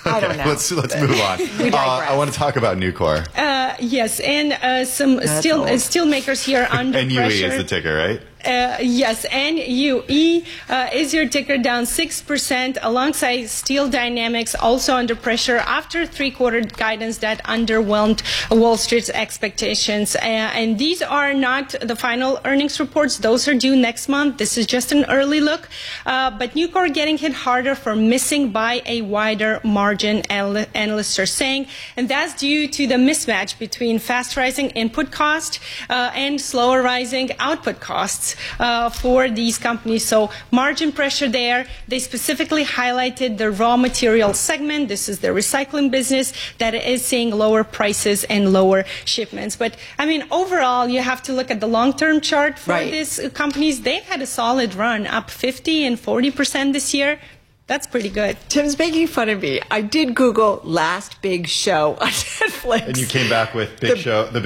[SPEAKER 2] I don't know.
[SPEAKER 3] Let's move on.
[SPEAKER 2] We digress.
[SPEAKER 3] I want to talk about Nucor.
[SPEAKER 27] Yes, and some steel makers here under
[SPEAKER 3] NUE
[SPEAKER 27] pressure.
[SPEAKER 3] is the ticker, right?
[SPEAKER 27] Yes, NUE is your ticker, down 6%, alongside Steel Dynamics also under pressure after three-quarter guidance that underwhelmed Wall Street's expectations. And these are not the final earnings reports. Those are due next month. This is just an early look. But Nucor getting hit harder for missing by a wider margin, analysts are saying. And that's due to the mismatch between fast rising input cost and slower rising output costs for these companies. So margin pressure there. They specifically highlighted the raw material segment. This is the recycling business that is seeing lower prices and lower shipments. But I mean, overall, you have to look at the long-term chart for these companies. They've had a solid run, up 50 and 40% this year. That's pretty good.
[SPEAKER 2] Tim's making fun of me. I did Google last big show on Netflix.
[SPEAKER 3] And you came back with Big Show.